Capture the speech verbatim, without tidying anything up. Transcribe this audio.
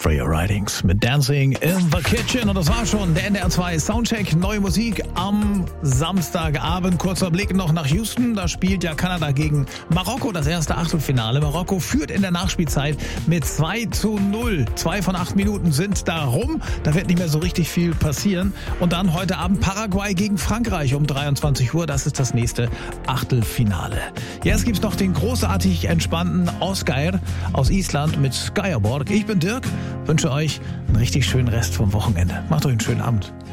Freya Ridings mit Dancing in the Kitchen. Und das war schon der N D R zwei Soundcheck. Neue Musik am Samstagabend. Kurzer Blick noch nach Houston. Da spielt ja Kanada gegen Marokko das erste Achtelfinale. Marokko führt in der Nachspielzeit mit zwei zu null. Zwei von acht Minuten sind da rum. Da wird nicht mehr so richtig viel passieren. Und dann heute Abend Paraguay gegen Frankreich um dreiundzwanzig Uhr. Das ist das nächste Achtelfinale. Jetzt gibt's noch den großartig entspannten Oscar aus Island mit Skyaborg. Ich bin Dirk, wünsche euch einen richtig schönen Rest vom Wochenende. Macht euch einen schönen Abend.